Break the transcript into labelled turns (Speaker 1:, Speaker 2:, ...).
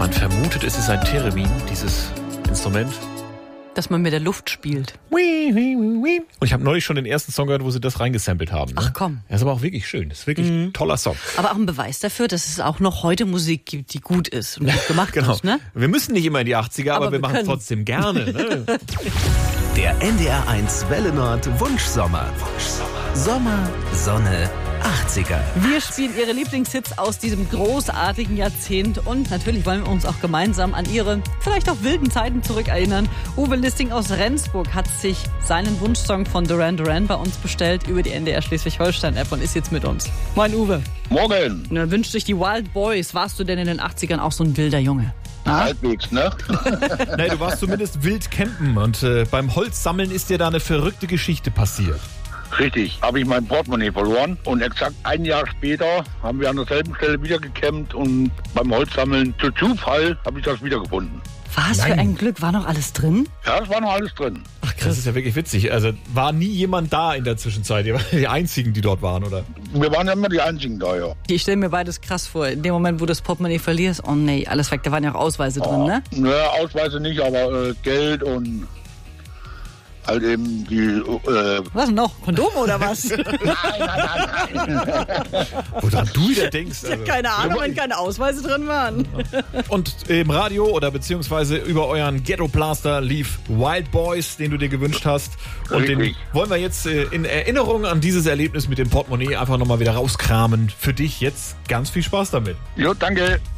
Speaker 1: Man vermutet, es ist ein Theremin, dieses Instrument.
Speaker 2: Dass man mit der Luft spielt.
Speaker 1: Und ich habe neulich schon den ersten Song gehört, wo sie das reingesampelt haben. Ne?
Speaker 2: Ach komm.
Speaker 1: Das ist aber auch wirklich schön. Das ist wirklich ein toller Song.
Speaker 2: Aber auch ein Beweis dafür, dass es auch noch heute Musik gibt, die gut ist und gut gemacht
Speaker 1: Genau.
Speaker 2: ist. Ne?
Speaker 1: Wir müssen nicht immer in die 80er, aber wir machen es
Speaker 2: können.
Speaker 1: trotzdem gerne. Ne?
Speaker 3: Der NDR1 Welle Nord Wunschsommer. Sommer, Sonne, 80er.
Speaker 2: Wir spielen Ihre Lieblingshits aus diesem großartigen Jahrzehnt und natürlich wollen wir uns auch gemeinsam an Ihre vielleicht auch wilden Zeiten zurückerinnern. Uwe Listing aus Rendsburg hat sich seinen Wunschsong von Duran Duran bei uns bestellt über die NDR Schleswig-Holstein-App und ist jetzt mit uns. Moin Uwe.
Speaker 4: Morgen.
Speaker 2: Und er wünscht sich die Wild Boys. Warst du denn in den 80ern auch so ein wilder Junge?
Speaker 4: Halbwegs, ne?
Speaker 1: Nein, du warst zumindest wild campen und beim Holzsammeln ist dir da eine verrückte Geschichte passiert.
Speaker 4: Richtig, habe ich mein Portemonnaie verloren und exakt ein Jahr später haben wir an derselben Stelle wieder gecampt und beim Holzsammeln zu Zufall habe ich das wiedergefunden.
Speaker 2: Was für ein Glück, war noch alles drin?
Speaker 4: Ja, es war noch alles drin.
Speaker 1: Ach krass, das ist ja wirklich witzig. Also war nie jemand da in der Zwischenzeit. Ihr wart die Einzigen, die dort waren, oder?
Speaker 4: Wir waren ja immer die Einzigen da, ja.
Speaker 2: Ich stelle mir beides krass vor. In dem Moment, wo du das Portemonnaie verlierst, oh nee, alles weg. Da waren ja auch Ausweise drin, ne?
Speaker 4: Naja, Ausweise nicht, aber Geld und halt eben die...
Speaker 2: Was denn noch? Kondome oder was?
Speaker 4: Nein.
Speaker 1: Woran du wieder denkst.
Speaker 2: Ich hab keine Ahnung, wenn keine Ausweise drin waren.
Speaker 1: Und im Radio oder beziehungsweise über euren Ghetto Blaster lief Wild Boys, den du dir gewünscht hast. Und den
Speaker 4: Richtig.
Speaker 1: wollen wir jetzt in Erinnerung an dieses Erlebnis mit dem Portemonnaie einfach nochmal wieder rauskramen. Für dich jetzt ganz viel Spaß damit.
Speaker 4: Jo, danke.